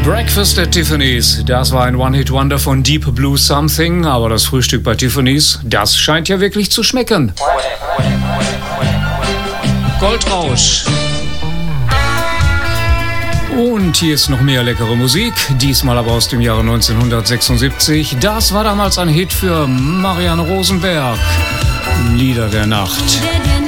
Breakfast at Tiffany's, das war ein One-Hit-Wonder von Deep Blue Something, aber das Frühstück bei Tiffany's, das scheint ja wirklich zu schmecken. Goldrausch. Und hier ist noch mehr leckere Musik, diesmal aber aus dem Jahre 1976. Das war damals ein Hit für Marianne Rosenberg. Lieder der Nacht.